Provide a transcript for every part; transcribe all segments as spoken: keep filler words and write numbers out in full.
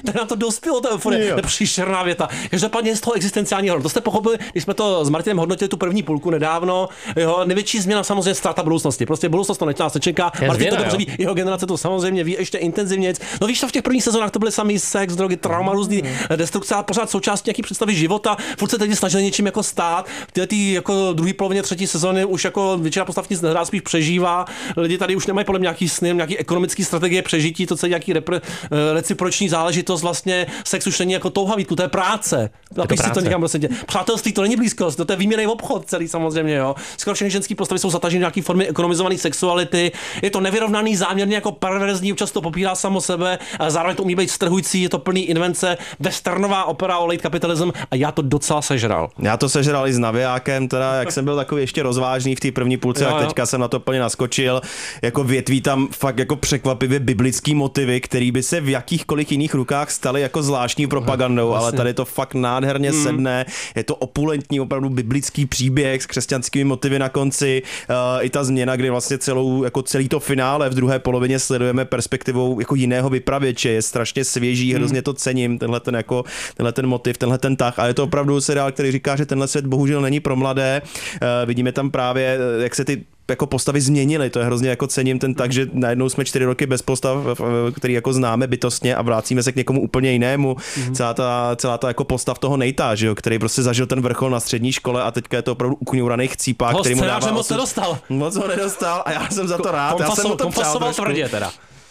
tak nám to dospělo, ta euforie, to příšerná věta. Každopádně z toho existenciální horor. To jste pochopili, když jsme to s Martinem hodnotili tu první půlku nedávno. Jo, největší změna samozřejmě ztráta budoucnosti. Prostě budoucnost to nás nečeká. Martin to dobře ví, jeho generace to samozřejmě ví ještě intenzivněji. No víš, to v těch prvních sezónách to byly samý sex, drogy, trauma, různý destrukce, a pořád součástí nějaký představy života. Furt se teď snažili něčím jako stát. V té jako druhé polovině třetí sezóny už jako většina postav nic nehrá, spíš přežívá. Lidi tady už nemají podle mě nějaký sny, nějaký ekonomický strategie přežití, to celý nějaký repre, reciproční záležitost, vlastně sex už není jako touha, Vítku, to je práce. Napiš si to někam prostě. Přátelství to není blízkost, to je výměnný obchod celý samozřejmě, jo. Skoro všechny ženské postavy jsou zataženy nějaký formy ekonomizované sexuality. Je to nevyrovnaný, záměrně jako perverzní, občas to popírá samo sebe, a zároveň to umí být strhující, je to plný invence, westernová opera o late kapitalism, a já to docela sežral. Já to sežral i s navijákem, teda jak jsem byl takový ještě rozvážný v té první půlce, tak teďka jsem na to plně naskočil. Jako větví tam fakt jako překvapivě biblický motivy, který by se v jakýchkoliv jiných rukách staly jako zvláštní propagandou, vlastně. Ale tady to fakt nádherně hmm. sedne. Je to opulentní, opravdu biblický příběh s křesťanskými motivy na konci. Uh, I ta změna, kdy vlastně celou, jako celý to finále v druhé polovině sledujeme perspektivou jako jiného vypravěče. Je strašně svěží, hmm. hrozně to cením, tenhle ten jako tenhle ten motiv, tenhle ten tah. A je to opravdu seriál, který říká, že tenhle svět bohužel není pro mladé. Uh, vidíme tam právě, jak se ty jako postavy změnily, to je hrozně jako cením ten tak, že najednou jsme čtyři roky bez postav, který jako známe bytostně, a vracíme se k někomu úplně jinému. Mm-hmm. Celá ta, celá ta jako postav toho Nejta, že jo, který prostě zažil ten vrchol na střední škole, a teďka je to opravdu ukňouraný chcípák, který mu dává moc nedostal. Moc ho nedostal, a já jsem za to rád. Já jsem mu to přál tvrdě teda.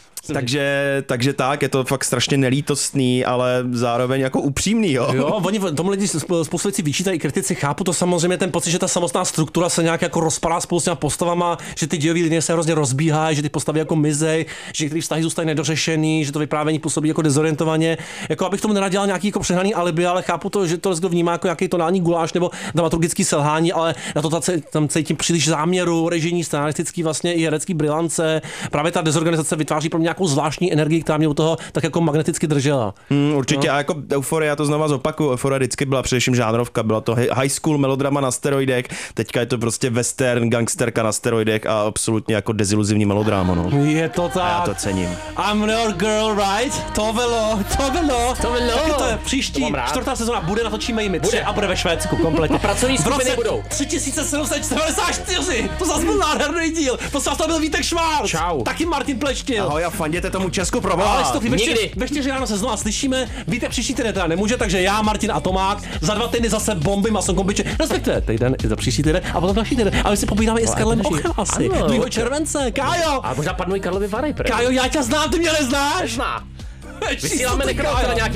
Takže, takže tak, je to fakt strašně nelítostný, ale zároveň jako upřímný, jo. Jo, oni tomu lidi spoustu věcí vyčítají, kritici, chápu to samozřejmě, ten pocit, že ta samotná struktura se nějak jako rozpadá spolu s těma postavama, že ty dějové linie se hrozně rozbíhají, že ty postavy jako mizej, že některé vztahy zůstají nedořešený, že to vyprávění působí jako dezorientovaně. Jako abych tomu nenadělal nějaký jako přehnaný alibi, ale chápu to, že to vnímá jako nějaký tonální guláš nebo dramaturgický selhání, ale na to tam cítím příliš záměru, režijní, scenaristický, vlastně i herecký brilance. Právě ta dezorganizace vytváří pro mě nějakou zvláštní energii, která mě u toho tak jako magneticky držela. Hmm, určitě, no. A jako Euforie, já to znova zopakuju, Euforie vždycky byla především žánrovka, byla to high school melodrama na steroidech, teďka je to prostě western, gangsterka na steroidech a absolutně jako deziluzivní melodráma, no. Je to tak. A já to cením. I'm your girl, right? To bylo, to bylo. To bylo. Taky to je příští čtvrtá sezóna, bude, natočíme jimi tři a bude ve Švédsku kompletně. A pracovní skupiny budou. tři tisíce sedm set devadesát čtyři, to zase byl nádherný díl. To to byl Vítek Švárc. Čau. Taky Martin Pleštil. Ahoj, a fanděte tomu Česku pro boha. Nikdy. Ve čtyři ráno se znovu slyšíme. Víte, příští týden teda nemůže, takže já, Martin a Tomák, za dva týdny zase bomby, maso kombiče, respektive týden i za příští týden a potom další týden. A my si povídáme i s Karlem Ochem asi. druhého července, Kájo. A možná padnou i Karlovy Vary. Kájo, já tě znám, ty mě neznáš. Nezná. Vysíláme nekro na nějaký